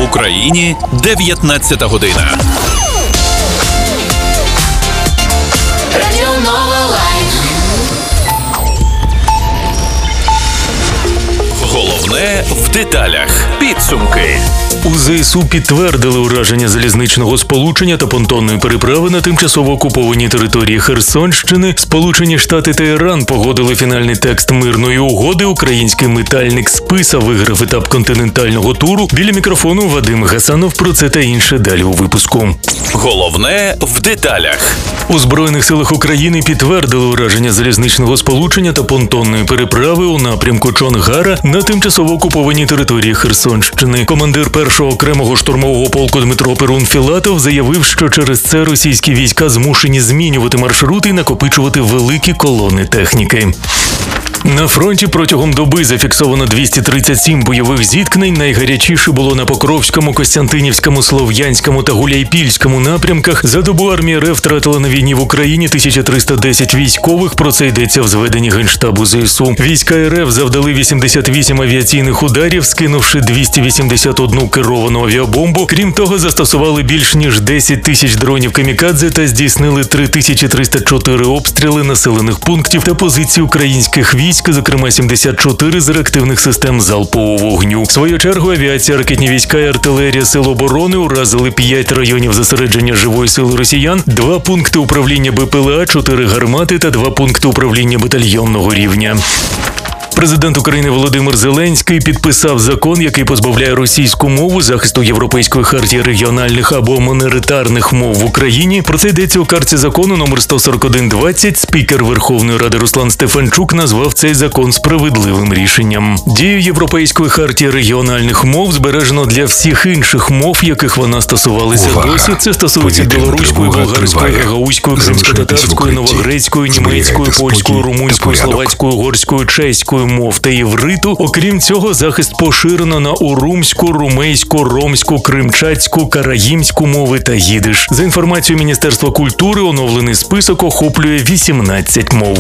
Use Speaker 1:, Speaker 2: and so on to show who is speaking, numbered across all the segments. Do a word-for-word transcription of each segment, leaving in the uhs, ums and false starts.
Speaker 1: В Україні дев'ятнадцята година. Головне в деталях. Підсумки.
Speaker 2: У ЗСУ підтвердили ураження залізничного сполучення та понтонної переправи на тимчасово окупованій території Херсонщини. Сполучені Штати та Іран погодили фінальний текст мирної угоди. Український метальник «Списа» виграв етап континентального туру. Біля мікрофону Вадим Гасанов. Про це та інше далі у випуску.
Speaker 1: Головне в деталях.
Speaker 2: У Збройних силах України підтвердили ураження залізничного сполучення та понтонної переправи у напрямку Чонгара на тимчасово окупованій території Херсонщини. Командир першого окремого штурмового полку Дмитро Перун-Філатов заявив, що через це російські війська змушені змінювати маршрути і накопичувати великі колони техніки. На фронті протягом доби зафіксовано двісті тридцять сім бойових зіткнень. Найгарячіше було на Покровському, Костянтинівському, Слов'янському та Гуляйпільському напрямках. За добу армія РФ втратила на війні в Україні тисяча триста десять військових. Про це йдеться в зведенні Генштабу ЗСУ. Війська РФ завдали вісімдесят вісім авіаційних ударів, скинувши двісті вісімдесят одну керовану авіабомбу. Крім того, застосували більш ніж десять тисяч дронів камікадзе та здійснили три тисячі триста чотири обстріли населених пунктів та позицій українських військ, зокрема сімдесят чотири з реактивних систем залпового вогню. В свою чергу авіація, ракетні війська і артилерія Сил оборони уразили п'ять районів зосередження живої сили росіян, два пункти управління БПЛА, чотири гармати та два пункти управління батальйонного рівня. Президент України Володимир Зеленський підписав закон, який позбавляє російську мову захисту Європейської хартії регіональних або міноритарних мов в Україні. Про це йдеться у картці закону номер сто сорок один двадцять. Спікер Верховної Ради Руслан Стефанчук назвав цей закон справедливим рішенням. Дію Європейської хартії регіональних мов збережено для всіх інших мов, яких вона стосувалася
Speaker 3: Увага.
Speaker 2: досі. Це стосується білоруської, болгарської, гагаузької, кримськотатарської, новогрецької, німецької, польської, румунської, словацької, угорської, чеської мов та євриту. Окрім цього, захист поширено на урумську, румейську, ромську, кримчацьку, караїмську мови та їдиш. За інформацією Міністерства культури, оновлений список охоплює вісімнадцять мов.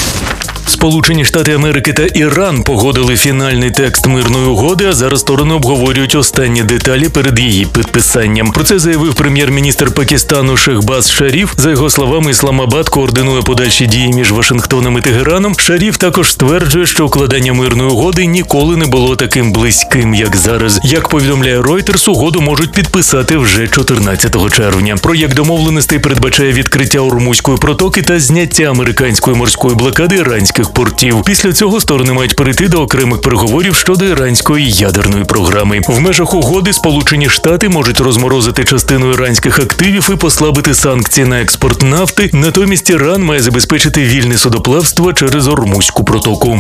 Speaker 2: Сполучені Штати Америки та Іран погодили фінальний текст мирної угоди, а зараз сторони обговорюють останні деталі перед її підписанням. Про це заявив прем'єр-міністр Пакистану Шехбаз Шаріф. За його словами, Ісламабад координує подальші дії між Вашингтоном і Тегераном. Шаріф також стверджує, що укладання мирної угоди ніколи не було таким близьким, як зараз. Як повідомляє Reuters, угоду можуть підписати вже чотирнадцятого червня. Проєкт домовленостей передбачає відкриття Ормузької протоки та зняття американської морської блокади іранських портів. Після цього сторони мають перейти до окремих переговорів щодо іранської ядерної програми. В межах угоди Сполучені Штати можуть розморозити частину іранських активів і послабити санкції на експорт нафти. Натомість Іран має забезпечити вільне судоплавство через Ормузьку протоку.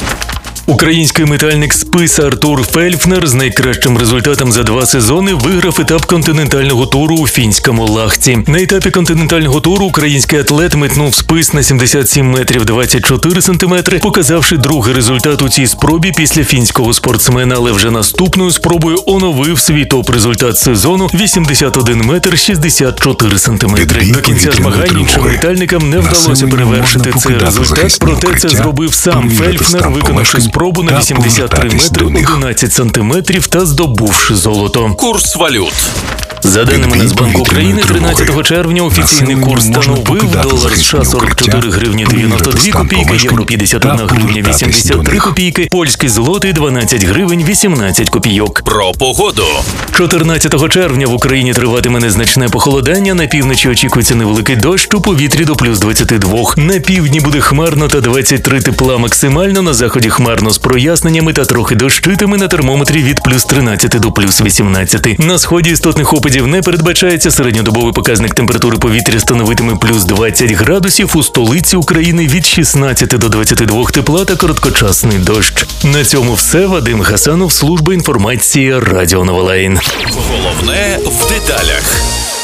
Speaker 2: Український метальник «Списа» Артур Фельфнер з найкращим результатом за два сезони виграв етап континентального туру у фінському Лахті. На етапі континентального туру український атлет метнув спис на сімдесят сім метрів двадцять чотири сантиметри, показавши другий результат у цій спробі після фінського спортсмена, але вже наступною спробою оновив свій топ-результат сезону – вісімдесят один метр шістдесят чотири сантиметри. До кінця змагань іншим метальникам не вдалося перевершити цей результат, проте це зробив сам Фельфнер, виконавши спробу на вісімдесят три метри одинадцять сантиметрів та здобувши золото.
Speaker 1: Курс валют.
Speaker 2: За даними Нацбанку України, тринадцятого червня офіційний курс становив долар США сорок чотири гривні дев'яносто дві копійки, євро п'ятдесят одна гривня вісімдесят три копійки, польський злотий дванадцять гривень вісімнадцять копійок.
Speaker 1: Про погоду.
Speaker 2: чотирнадцятого червня в Україні триватиме незначне похолодання, на півночі очікується невеликий дощ, у повітрі до плюс двадцяти двох. На півдні буде хмарно та двадцять три тепла максимально, на заході хмарно з проясненнями та трохи дощитиме, на термометрі від плюс тринадцяти до плюс вісімнадцяти. На сході істотних опадів не передбачається, середньодобовий показник температури повітря становитиме плюс двадцять градусів, у столиці України від шістнадцяти до двадцяти двох тепла та короткочасний дощ. На цьому все. Вадим Гасанов, служба інформації Радіо Новолайн.
Speaker 1: Головне в деталях.